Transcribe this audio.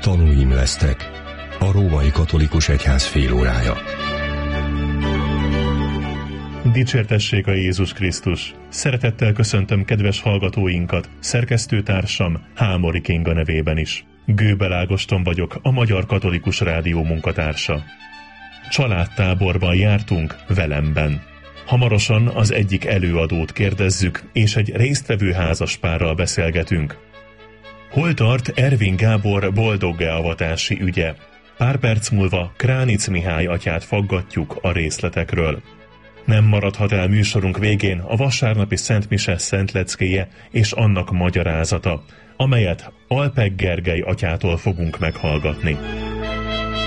Tanúim lesztek. A római katolikus egyház félórája. Dicsértessék a Jézus Krisztus! Szeretettel köszöntöm kedves hallgatóinkat, szerkesztőtársam Hámori Kinga nevében is. Gőbel Ágoston vagyok, a Magyar Katolikus Rádió munkatársa. Családtáborban jártunk Velemben. Hamarosan az egyik előadót kérdezzük, és egy résztvevő házaspárral beszélgetünk. Hol tart Ervin Gábor boldoggeavatási ügye? Pár perc múlva Kránic Mihály atyát faggatjuk a részletekről. Nem maradhat el műsorunk végén a vasárnapi szentmise szentleckéje és annak magyarázata, amelyet Alpek Gergely atyától fogunk meghallgatni.